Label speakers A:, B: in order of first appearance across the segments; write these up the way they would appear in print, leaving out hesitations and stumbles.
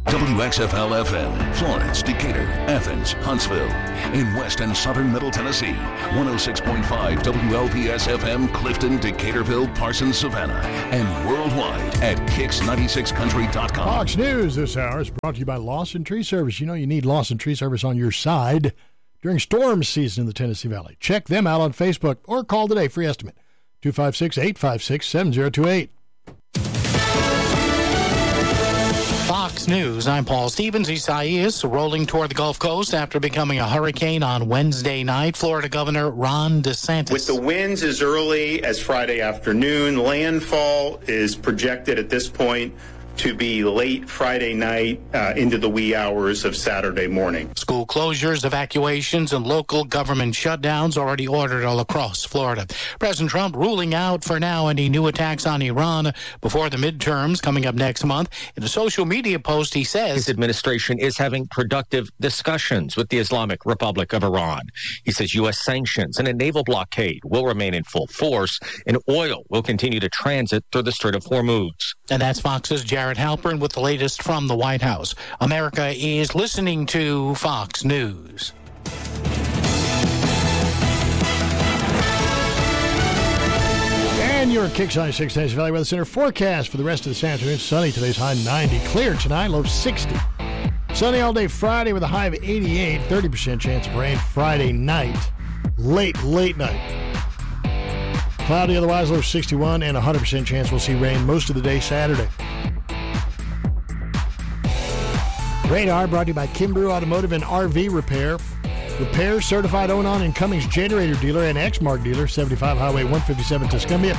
A: WXFL-FM, Florence, Decatur, Athens, Huntsville. In West and Southern Middle Tennessee, 106.5 WLPS-FM, Clifton, Decaturville, Parsons, Savannah. And worldwide at Kicks96country.com.
B: Fox News this hour is brought to you by Lawson Tree Service. You know you need Lawson Tree Service on your side during storm season in the Tennessee Valley. Check them out on Facebook or call today. Free estimate, 256-856-7028.
C: Fox News, I'm Paul Stevens. Isaias rolling toward the Gulf Coast after becoming a hurricane on Wednesday night. Florida Governor Ron DeSantis.
D: With the winds as early as Friday afternoon, landfall is projected at this point to be late Friday night into the wee hours of Saturday morning.
C: School closures, evacuations, and local government shutdowns already ordered all across Florida. President Trump ruling out for now any new attacks on Iran before the midterms coming up next month. In a social media post, he says
E: his administration is having productive discussions with the Islamic Republic of Iran. He says U.S. sanctions and a naval blockade will remain in full force, and oil will continue to transit through the Strait of Hormuz.
C: And that's Fox's Jared Halpern with the latest from the White House. America is listening to Fox News.
B: And your Kicks 96 Tennessee Valley Weather Center forecast for the rest of this afternoon. Sunny, today's high 90. Clear tonight, low 60. Sunny all day Friday with a high of 88. 30% chance of rain Friday night. Late night. Cloudy otherwise, low 61, and 100% chance we'll see rain most of the day Saturday. Radar brought to you by Kimbrew Automotive and RV Repair. Repair certified Onan and Cummings generator dealer and Exmark dealer, 75 Highway 157 Tuscumbia,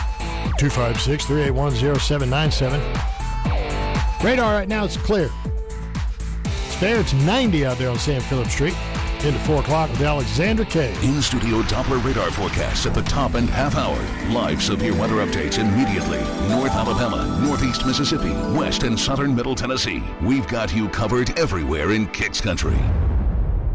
B: 256-381-0797. Radar right now, it's clear. It's fair. It's 90 out there on Sam Phillips Street. Into 4 o'clock with Alexandra Kay.
A: In-studio Doppler radar forecasts at the top and half hour. Live severe weather updates immediately. North Alabama, Northeast Mississippi, West and Southern Middle Tennessee. We've got you covered everywhere in Kicks Country.